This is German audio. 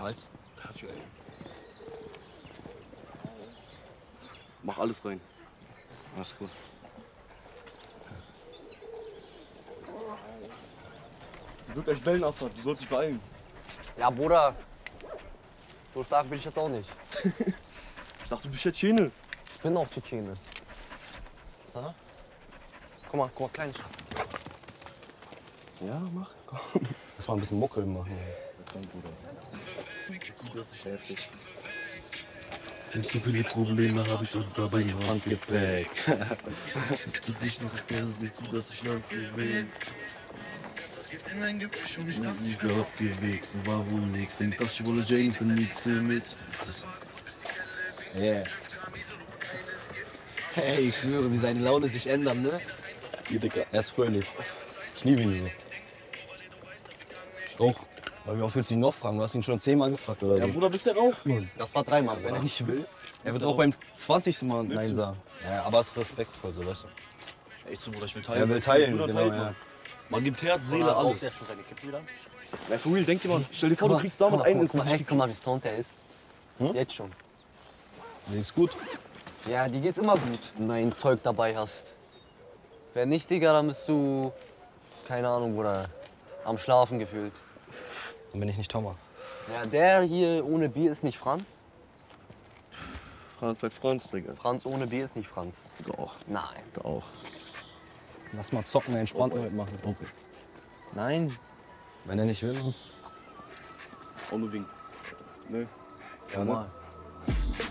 Heiß? Mach alles rein. Alles gut. Sie wird gleich Wellenafahrt, du sollst dich beeilen. Ja, Bruder. So stark bin ich jetzt auch nicht. Ich dachte, du bist Tschetschene. Ich bin auch Tschetschene. Na? Guck mal, kleines. Ja, mach. Komm. Lass mal ein bisschen Muckel machen. Komm, Bruder. Das ist heftig. Kennst du viele Probleme, habe ich und dabei im Handgepäck. Zu dich noch nicht zu, dass ich lang will. Das gibt in ein Gebüsch und ich darf nicht mehr abgewichsen. War wohl nix, denk doch, ich wolle Jane für nichts mit. Yeah. Hey, ich schwöre, wie seine Laune sich ändern, ne? Hier, Digga, er ist fröhlich. Ich liebe ihn so. Auch. Weil wie oft willst du ihn noch fragen? Du hast ihn schon 10-mal gefragt, oder Ja, wie? Bruder, bist du auch, Mann? Das war 3-mal, Wenn er Bruder. nicht will. Er wird auch beim 20. Mal Nein sagen. Ja, aber es ist respektvoll, so, weißt du. Echt so, Bruder, ich will teilen. Er will teilen, Bruder, genau, teilt, ja. Mann. Man gibt Herz, Seele, Raucht alles. der schon seine Kippe wieder? Ja, for real, denk dir mal, stell dir vor, du kriegst damit einen ins Gesicht. Guck mal, wie stoned er ist. Jetzt schon. Mir ist gut. Ja, dir geht's immer gut, wenn du ein Zeug dabei hast. Wenn nicht, Digga, dann bist du, keine Ahnung, Bruder, am Schlafen gefühlt. Dann bin ich nicht Thomas. Ja, der hier ohne Bier ist nicht Franz. Franz bleibt Franz, Digga. Franz ohne Bier ist nicht Franz. Doch, Nein. auch. Lass mal zocken, entspannt mitmachen. Okay. Nein. Wenn er nicht will. Auch nur wegen. Ne? Ja, mal.